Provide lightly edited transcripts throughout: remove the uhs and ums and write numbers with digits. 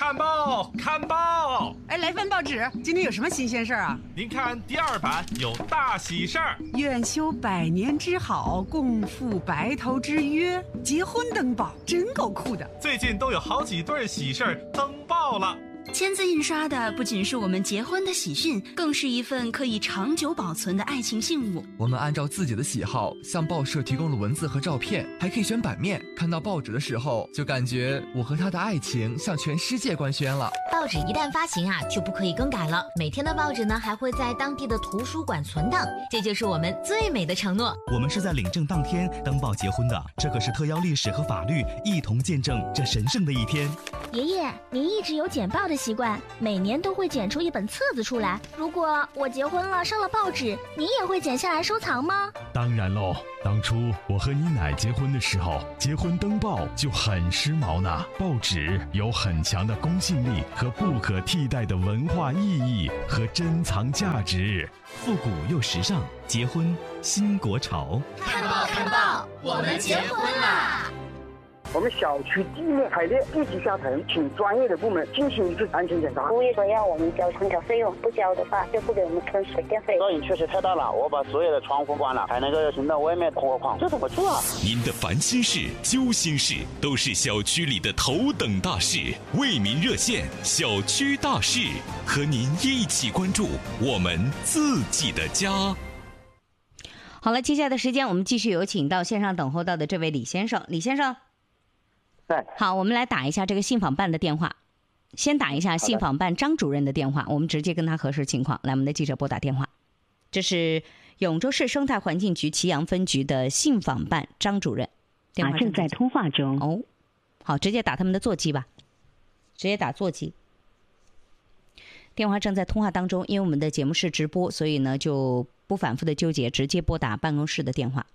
看报，看报！ 哎，来份报纸，今天有什么新鲜事儿啊？ 您看第2版有大喜事儿， 愿修百年之好，共赴白头之约，结婚登报，真够酷的。 最近都有好几对喜事儿登报了。 签字印刷的不仅是我们结婚的喜讯，更是一份可以长久保存的爱情信物。 我们按照自己的喜好向报社提供了文字和照片，还可以选版面。看到报纸的时候，就感觉我和他的爱情向全世界官宣了。 报纸一旦发行啊，就不可以更改了。每天的报纸呢，还会在当地的图书馆存档，这就是我们最美的承诺。 我们是在领证当天登报结婚的，这可是特邀历史和法律一同见证这神圣的一天。 爷爷，您一直有剪报的习惯，每年都会剪出一本册子出来。如果我结婚了上了报纸，您也会剪下来收藏吗？ 当然喽，当初我和你奶结婚的时候，结婚登报就很时髦呢。报纸有很强的公信力和不可替代的文化意义和珍藏价值， 复古又时尚，结婚新国潮。 看报看报，我们结婚啦！ 我们小区地面排列立即下沉，请专业的部门进行一次安全检查。 物业说要我们交空调费用，不交的话就不给我们吞水电费。 噪音确实太大了，我把所有的窗户关了，还能够听到外面空旷，这怎么做啊？ 您的烦心事、揪心事都是小区里的头等大事，为民热线小区大事，和您一起关注我们自己的家。 好了，接下来的时间我们继续有请到线上等候到的这位李先生。李先生，好，我们来打一下这个信访办的电话，先打一下信访办张主任的电话，我们直接跟他核实情况。来，我们的记者拨打电话，这是永州市生态环境局祁阳分局的信访办张主任，电话正在通话中。 哦，好，直接打他们的座机吧，直接打座机。电话正在通话当中，因为我们的节目是直播，所以呢就不反复的纠结，直接拨打办公室的电话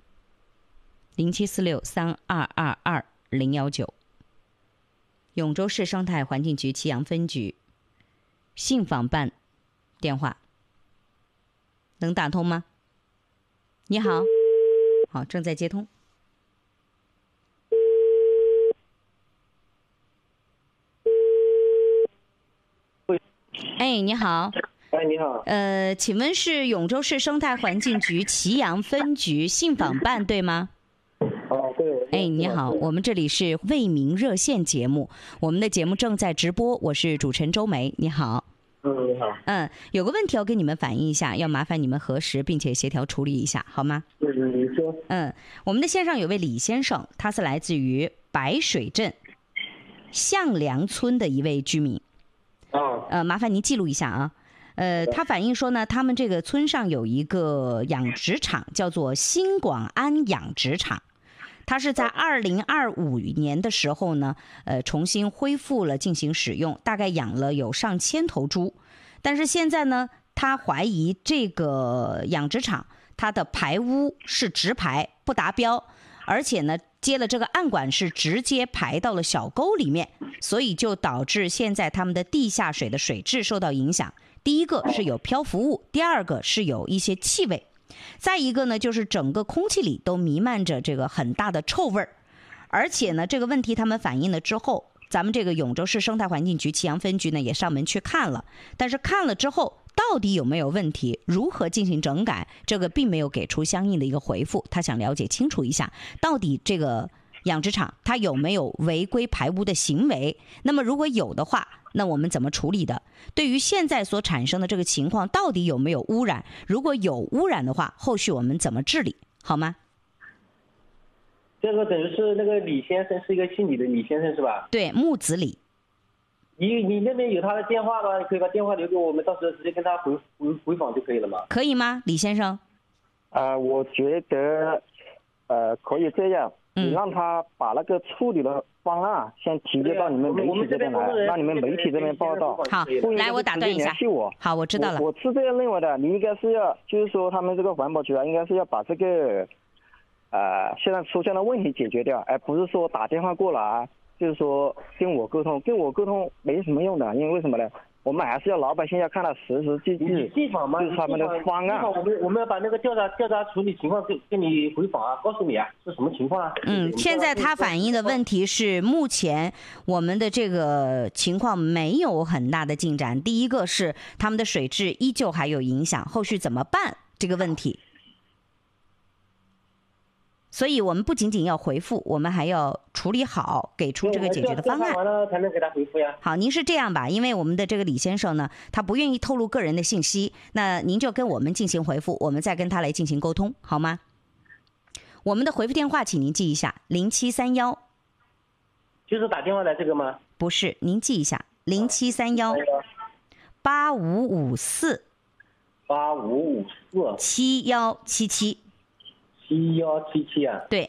074632222019。永州市生态环境局祁阳分局信访办电话，能打通吗？你好，好，正在接通。哎，你好。 哎，你好。 请问是永州市生态环境局祁阳分局信访办对吗？ 哦，对。 哎，你好，我们这里是为民热线节目，我们的节目正在直播，我是主持人周梅，你好。 你好。 有个问题要跟你们反映一下，要麻烦你们核实并且协调处理一下，好吗？ 你说。 我们的线上有位李先生，他是来自于白水镇向梁村的一位居民。麻烦您记录一下啊。他反映说呢，他们这个村上有一个养殖场，叫做新广安养殖场。它是在2025年的时候呢，重新恢复了进行使用，大概养了有上千头猪。但是现在呢，他怀疑这个养殖场它的排污是直排不达标，而且呢接了这个暗管是直接排到了小沟里面，所以就导致现在他们的地下水的水质受到影响。第一个是有漂浮物，第二个是有一些气味，再一个呢就是整个空气里都弥漫着这个很大的臭味儿。而且呢这个问题他们反映了之后，咱们这个永州市生态环境局祁阳分局呢也上门去看了，但是看了之后到底有没有问题，如何进行整改，这个并没有给出相应的一个回复。他想了解清楚一下，到底这个养殖场它有没有违规排污的行为，那么如果有的话，那我们怎么处理的？对于现在所产生的这个情况，到底有没有污染？如果有污染的话，后续我们怎么治理？好吗？ 这个等于是那个李先生是一个姓李的李先生是吧？ 对，木子李。 你那边有他的电话吗？你可以把电话留给我们，到时候直接跟他回访就可以了吗？ 可以吗，李先生？ 我觉得可以这样，你让他把那个处理的方案先提交到你们媒体这边来，让你们媒体这边报道。 好，来，我打断一下。好，我知道了。 我是这样认为的，你应该是要，就是说他们这个环保局啊，应该是要把这个现在出现的问题解决掉，而不是说打电话过来，就是说跟我沟通没什么用的，因为为什么呢？ 我们还是要老百姓要看到实实际际，就是他们的方案。 我们要把那个调查处理情况跟你回访啊，告诉你啊是什么情况啊。 现在他反映的问题是，目前我们的这个情况没有很大的进展。第一个是他们的水质依旧还有影响，后续怎么办这个问题。所以我们不仅仅要回复，我们还要处理好，给出这个解决的方案。 完了才能给他回复呀。 好，您是这样吧？因为我们的这个李先生呢，他不愿意透露个人的信息，那您就跟我们进行回复，我们再跟他来进行沟通，好吗？我们的回复电话，请您记一下：0731。 就是打电话来这个吗？ 不是，您记一下：07318554。 8554。 7177。 7177啊， 对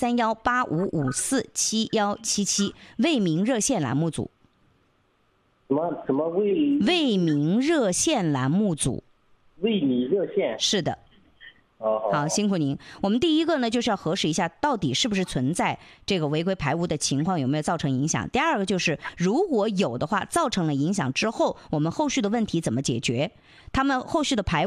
，073185547177，为民热线栏目组。 什么为民热线栏目组？ 为你热线？ 是的。 好， 辛苦您。我们第一个呢，就是要核实一下到底是不是存在这个违规排污的情况，有没有造成影响。第二个就是，如果有的话，造成了影响之后，我们后续的问题怎么解决？他们后续的排污